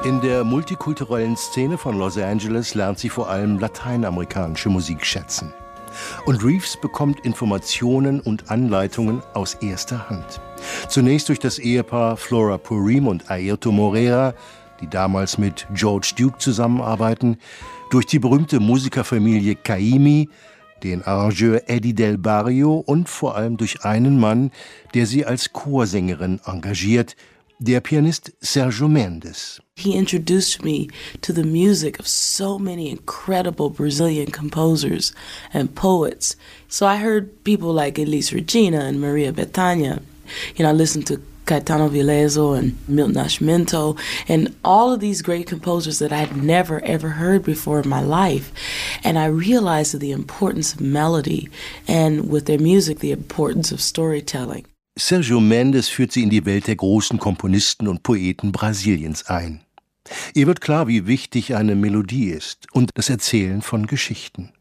In der multikulturellen Szene von Los Angeles lernt sie vor allem lateinamerikanische Musik schätzen. Und Reeves bekommt Informationen und Anleitungen aus erster Hand. Zunächst durch das Ehepaar Flora Purim und Airto Moreira, die damals mit George Duke zusammenarbeiten, durch die berühmte Musikerfamilie Caymmi, den Arrangeur Eddie Del Barrio und vor allem durch einen Mann, der sie als Chorsängerin engagiert, der Pianist Sergio Mendes. He introduced me to the music of so many incredible Brazilian composers and poets. So I heard people like Elis Regina and Maria Bethânia. I listened to Caetano Veloso and Milton Nascimento and all of these great composers that I'd never ever heard before in my life. And I realized the importance of melody and with their music, the importance of storytelling. Sergio Mendes führt sie in die Welt der großen Komponisten und Poeten Brasiliens ein. Ihr wird klar, wie wichtig eine Melodie ist und das Erzählen von Geschichten.